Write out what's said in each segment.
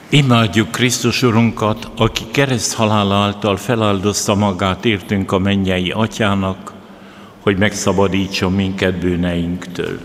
Imádjuk Krisztus Urunkat, aki kereszthalála által feláldozta magát értünk a mennyei Atyának, hogy megszabadítson minket bűneinktől.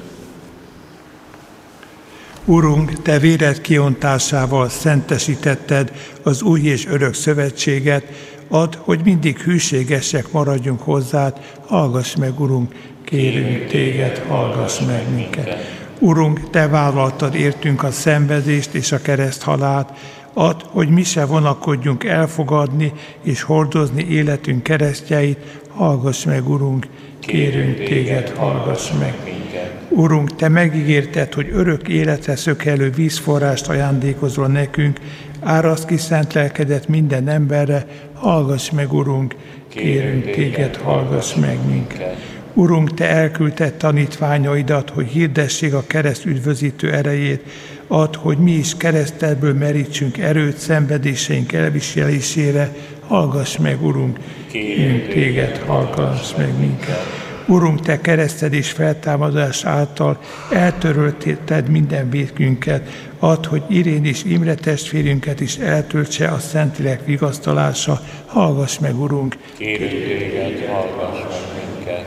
Urunk, Te véred kiontásával szentesítetted az új és örök szövetséget, add, hogy mindig hűségesek maradjunk hozzád, hallgass meg, Urunk, kérünk Téged, hallgass meg minket. Urunk, Te vállaltad értünk a szenvedést és a kereszthalált, add, hogy mi se vonakodjunk elfogadni és hordozni életünk keresztjeit, hallgass meg, Urunk, kérünk Téged, hallgass meg minket. Urunk, Te megígérted, hogy örök életre szökkelő vízforrást ajándékozol nekünk, áraszt ki szent lelkedet minden emberre, hallgass meg, Urunk, kérünk Téged, hallgass meg minket. Urunk, Te elküldted tanítványaidat, hogy hirdessék a kereszt üdvözítő erejét, add, hogy mi is keresztedből merítsünk erőt szenvedéseink elviselésére, hallgass meg, Urunk, kérünk Téged, hallgass meg minket. Urunk, Te kereszted és feltámadás által eltörölted minden vétkünket, add, hogy Irén és Imre testvérünket is eltöltse a Szentlélek vigasztalása, hallgass meg, Urunk, kérünk Téged, hallgass meg minket.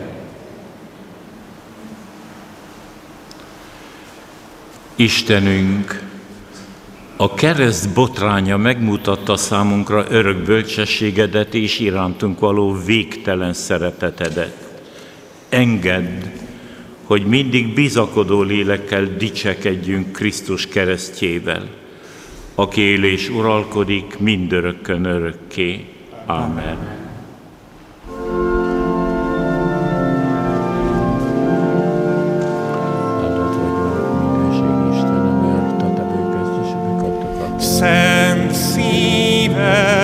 Istenünk, a kereszt botránya megmutatta számunkra örök bölcsességedet és irántunk való végtelen szeretetedet. Engedd, hogy mindig bizakodó lélekkel dicsekedjünk Krisztus keresztjével, aki él és uralkodik mindörökkön örökké. Ámen. Szent szíve